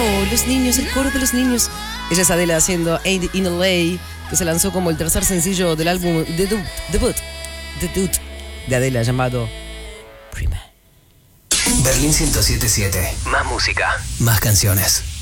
los niños, el coro de los niños. Ella es Adele haciendo Ain't in LA, que se lanzó como el tercer sencillo del álbum debut de Adele, llamado Prima. Berlín 107.7. Más música, más canciones.